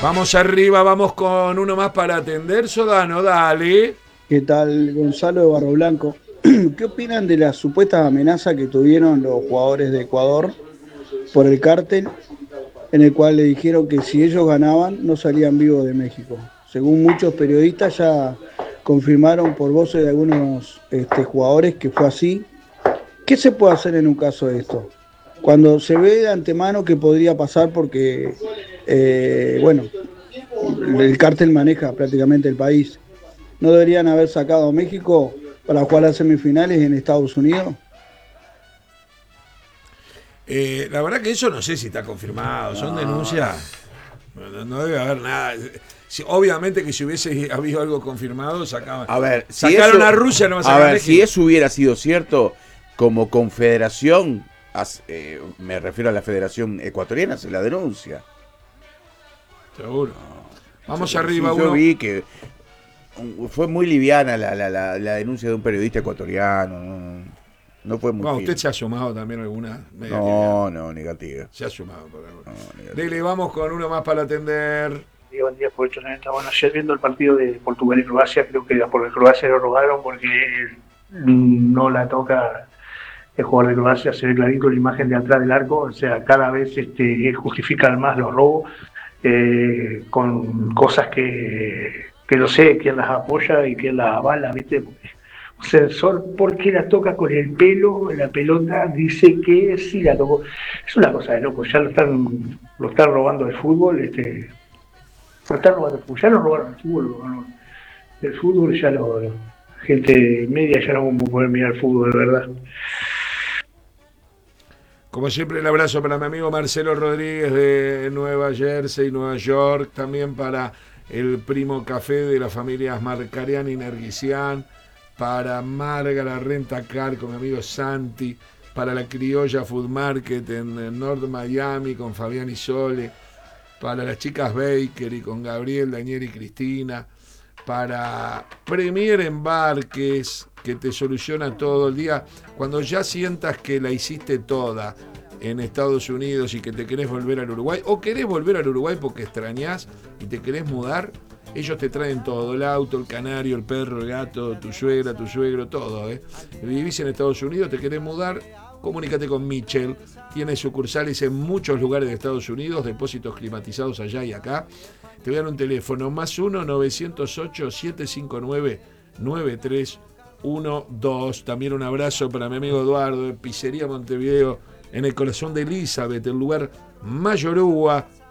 Vamos arriba, vamos con uno más para atender. Sodano, dale. ¿Qué tal, Gonzalo de Barro Blanco? ¿Qué opinan de las supuestas amenazas que tuvieron los jugadores de Ecuador por el cártel, en el cual le dijeron que si ellos ganaban no salían vivos de México? Según muchos periodistas ya confirmaron por voces de algunos jugadores que fue así. ¿Qué se puede hacer en un caso de esto? Cuando se ve de antemano que podría pasar porque, bueno, el cártel maneja prácticamente el país. ¿No deberían haber sacado a México para jugar las semifinales en Estados Unidos? La verdad que eso no sé si está confirmado. Son denuncias. No debe haber nada. Obviamente que si hubiese habido algo confirmado, sacaban. A ver, sacaron a Rusia, no va a sacar a México. Si eso hubiera sido cierto, como confederación, me refiero a la Federación Ecuatoriana, se la denuncia. Seguro. Vamos arriba, yo uno. vi que fue muy liviana la denuncia de un periodista ecuatoriano. No fue muy Usted se ha sumado también alguna. No, negativa. Se ha sumado por algo. Dele, vamos con uno más para atender. Buen día, por bueno, ayer viendo el partido de Portugal y Croacia, creo que por Croacia lo robaron porque no la toca el jugador de Croacia, se ve clarito la imagen de atrás del arco, o sea, cada vez justifican más los robos con cosas que no sé quién las apoya y quién las avala, ¿viste? Porque un sensor, porque la toca con el pelo, la pelota dice que sí la tocó. Es una cosa de loco, ya lo están robando el fútbol, ya lo robaron el fútbol, el fútbol ya gente media ya no vamos a poder mirar el fútbol de verdad. Como siempre, el abrazo para mi amigo Marcelo Rodríguez de Nueva Jersey, Nueva York. También para el primo café de las familias Marcarian y Nerguisian. Para Marga, la Renta Car con mi amigo Santi. Para la Criolla Food Market en North Miami con Fabián y Sole. Para las chicas Bakery con Gabriel, Daniel y Cristina. Para Premier Embarques, que te soluciona todo el día. Cuando ya sientas que la hiciste toda en Estados Unidos y que te querés volver al Uruguay, o querés volver al Uruguay porque extrañás y te querés mudar, ellos te traen todo, el auto, el canario, el perro, el gato, tu suegra, tu suegro, todo. Vivís en Estados Unidos, te querés mudar, comunícate con Michel. Tiene sucursales en muchos lugares de Estados Unidos, depósitos climatizados allá y acá. Te voy a dar un teléfono, más 1-908-759-9312. También un abrazo para mi amigo Eduardo de Pizzería Montevideo, en el corazón de Elizabeth, el lugar Mayorúa,